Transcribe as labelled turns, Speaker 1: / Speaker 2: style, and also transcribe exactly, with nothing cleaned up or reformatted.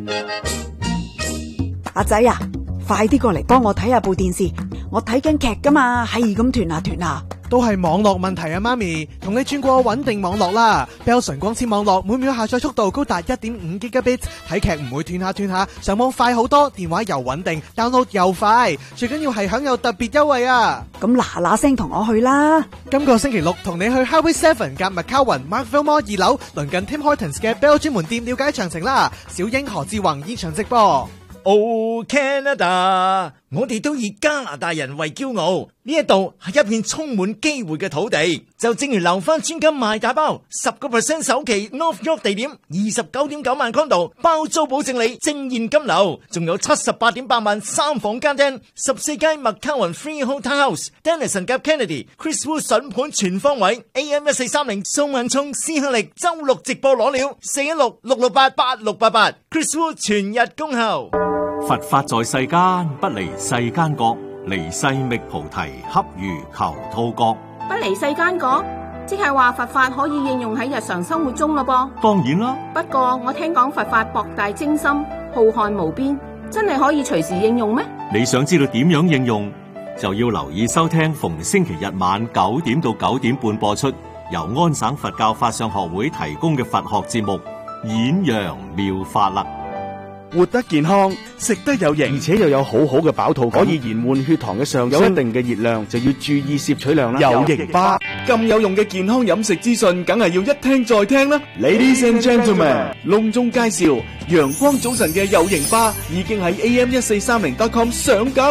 Speaker 1: 阿仔啊，快啲過嚟幫我睇下部電視，我睇緊劇噶嘛，係咁斷下斷下。
Speaker 2: 都係網絡問題啊，媽咪，同你轉過穩定網絡啦。Bell 純光纖網絡每秒下載速度高達 一點五 Gigabit， 睇劇唔會斷下斷下，上網快好多，電話又穩定 ，download 又快，最緊要係享有特別優惠啊！
Speaker 1: 咁嗱嗱聲同我去啦！
Speaker 2: 今個星期六同你去 Highway Seven 夾麥卡雲 Markville Mall 二樓，鄰近 Tim Hortons 嘅 Bell 專門店了解詳情啦。小英何志宏現場直播。
Speaker 3: Oh Canada， 我哋都以加拿大人為驕傲，呢一度係一片充滿機會嘅土地。就正如留翻專金賣大包，十個 percent 首期 North York 地點，二十九點九萬 condo 包租保證你正現金流，仲有七十八點八萬三房間廳，十四間麥卡雲 Freehold Townhouse，Dennison 夾 Kennedy，Chris Wu 筍盤全方位 ，A M 一四三零宋文聰施克力周六直播攞料，四一六六六八八六八八 ，Chris Wu 全日恭候。
Speaker 4: 佛法在世間，不離世間覺，離世覓菩提，恰如求兔角。
Speaker 5: 不離世間覺，即係話佛法可以應用喺日常生活中咯噃。
Speaker 4: 當然啦，
Speaker 5: 不過我聽講佛法博大精深，浩瀚無邊，真係可以隨時應用咩？
Speaker 4: 你想知道點樣應用，就要留意收聽逢星期日晚九點到九點半播出，由安省佛教法相學會提供嘅佛學節目《演揚妙法》啦。
Speaker 6: 活得健康，食得有營，而且又有好好嘅飽肚感，可以延緩血糖嘅上升，有一定嘅熱量就要注意攝取量啦。有營巴咁有用嘅健康飲食資訊，梗係要一聽再聽啦。Ladies and gentlemen， 隆重介紹陽光早晨嘅有營巴已經喺 A M 一四三零 dot com 上架。